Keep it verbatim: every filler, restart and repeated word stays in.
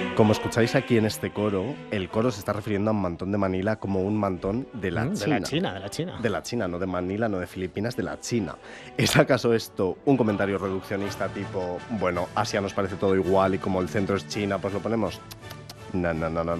Como escucháis aquí en este coro, el coro se está refiriendo a un mantón de Manila como un mantón de la Mm, China. de la China, de la China. De la China, no de Manila, no de Filipinas, de la China. ¿Es acaso esto un comentario reduccionista tipo, bueno, Asia nos parece todo igual y como el centro es China, pues lo ponemos? No, no, no, no. no.